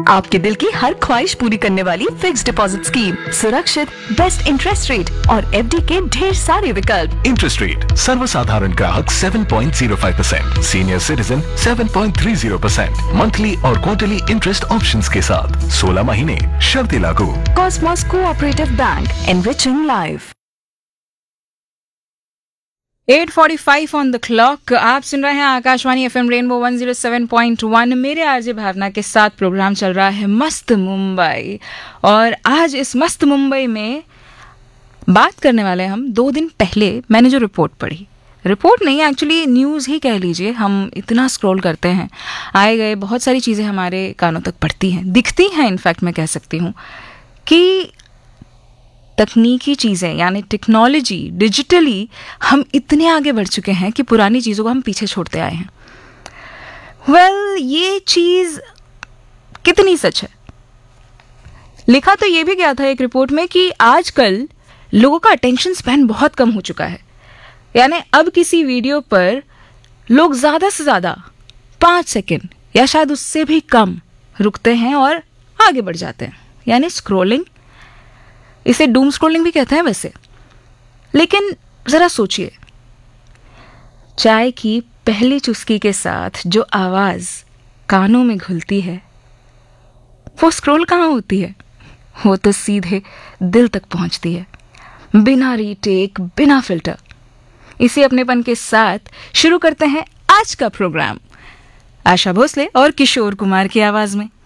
आपके दिल की हर ख्वाहिश पूरी करने वाली फिक्स्ड डिपॉजिट स्कीम, सुरक्षित, बेस्ट इंटरेस्ट रेट और एफडी के ढेर सारे विकल्प। इंटरेस्ट रेट सर्वसाधारण ग्राहक 7.05%, सीनियर सिटीजन 7.30%, मंथली और क्वार्टरली इंटरेस्ट ऑप्शंस के साथ 16 महीने, शर्तें लागू। Cosmos cooperative bank, enriching life. 8:45 on the clock. आप सुन रहे हैं आकाशवाणी एफएम रेनबो 107.1। मेरे आरजे भावना के साथ प्रोग्राम चल रहा है मस्त मुंबई, और आज इस मस्त मुंबई में बात करने वाले हम 2 दिन पहले मैंने जो रिपोर्ट पढ़ी, रिपोर्ट नहीं एक्चुअली न्यूज़ ही कह लीजिए, हम इतना स्क्रॉल करते हैं, आए गए बहुत सारी चीज़ें हमारे कानों तक पड़ती हैं, दिखती हैं। इनफैक्ट मैं कह सकती हूँ कि तकनीकी चीज़ें यानी टेक्नोलॉजी, डिजिटली हम इतने आगे बढ़ चुके हैं कि पुरानी चीज़ों को हम पीछे छोड़ते आए हैं। ये चीज़ कितनी सच है? लिखा तो ये भी गया था एक रिपोर्ट में कि आजकल लोगों का अटेंशन स्पैन बहुत कम हो चुका है। यानी अब किसी वीडियो पर लोग ज़्यादा से ज़्यादा 5 सेकंड या शायद उससे भी कम रुकते हैं और आगे बढ़ जाते हैं। यानी स्क्रॉलिंग, इसे डूम स्क्रॉलिंग भी कहते हैं वैसे। लेकिन ज़रा सोचिए, चाय की पहली चुस्की के साथ जो आवाज़ कानों में घुलती है, वो स्क्रॉल कहाँ होती है? वो तो सीधे दिल तक पहुँचती है, बिना रीटेक, बिना फिल्टर। इसी अपनेपन के साथ शुरू करते हैं आज का प्रोग्राम, आशा भोसले और किशोर कुमार की आवाज़ में।